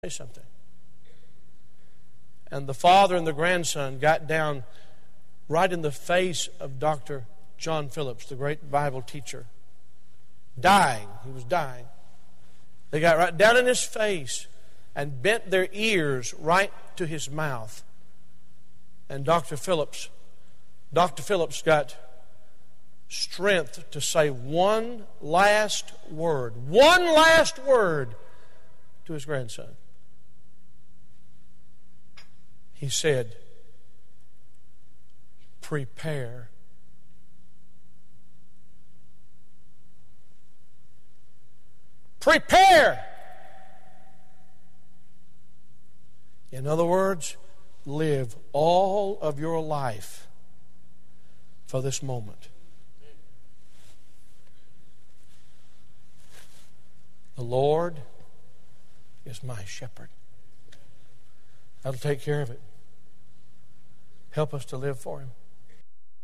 Something. And the father and the grandson got down right in the face of Dr. John Phillips, the great Bible teacher. Dying. He was dying. They got right down in his face and bent their ears right to his mouth. And Dr. Phillips got strength to say one last word to his grandson. He said, "Prepare." Prepare! In other words, live all of your life for this moment. The Lord is my shepherd. That'll take care of it. Help us to live for Him.